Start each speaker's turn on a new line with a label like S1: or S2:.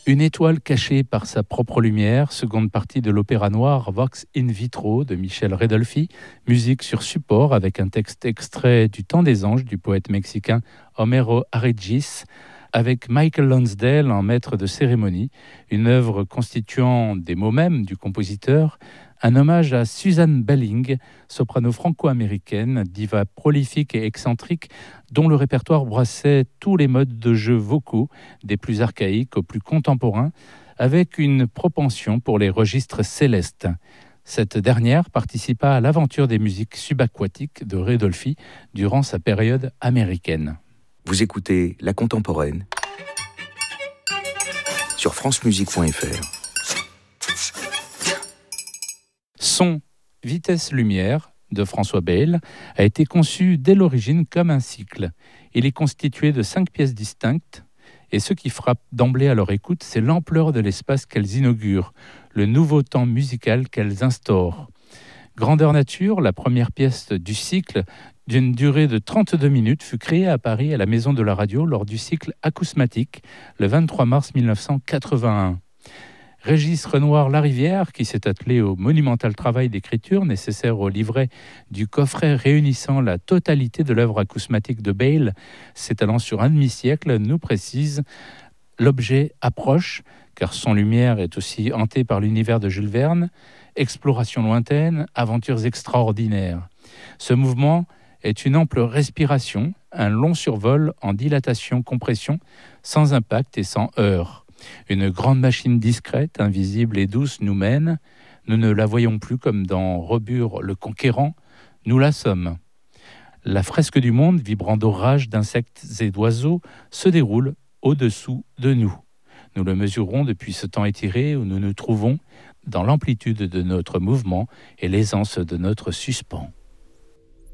S1: Une étoile cachée par sa propre lumière, seconde partie de l'opéra noir Vox in vitro de Michel Redolfi, musique sur support avec un texte extrait du Temps des Anges du poète mexicain Homero Arregis, avec Michael Lonsdale en maître de cérémonie, une œuvre constituant des mots mêmes du compositeur, un hommage à Suzanne Belling, soprano franco-américaine, diva prolifique et excentrique, dont le répertoire brassait tous les modes de jeu vocaux, des plus archaïques aux plus contemporains, avec une propension pour les registres célestes. Cette dernière participa à l'aventure des musiques subaquatiques de Redolfi durant sa période américaine.
S2: Vous écoutez La Contemporaine sur francemusique.fr.
S1: Son Vitesse-Lumière de François Bayle a été conçu dès l'origine comme un cycle. Il est constitué de 5 pièces distinctes et ce qui frappe d'emblée à leur écoute, c'est l'ampleur de l'espace qu'elles inaugurent, le nouveau temps musical qu'elles instaurent. Grandeur nature, la première pièce du cycle, d'une durée de 32 minutes, fut créée à Paris à la Maison de la Radio lors du cycle Acousmatique le 23 mars 1981. Régis Renoir-Larivière, qui s'est attelé au monumental travail d'écriture nécessaire au livret du coffret réunissant la totalité de l'œuvre acousmatique de Bayle, s'étalant sur un demi-siècle, nous précise « L'objet approche, car son lumière est aussi hantée par l'univers de Jules Verne, exploration lointaine, aventures extraordinaires. Ce mouvement est une ample respiration, un long survol en dilatation-compression, sans impact et sans heurts. Une grande machine discrète, invisible et douce nous mène. Nous ne la voyons plus comme dans Robur le Conquérant, nous la sommes. La fresque du monde, vibrant d'orages, d'insectes et d'oiseaux, se déroule au-dessous de nous. Nous le mesurons depuis ce temps étiré où nous nous trouvons dans l'amplitude de notre mouvement et l'aisance de notre suspens.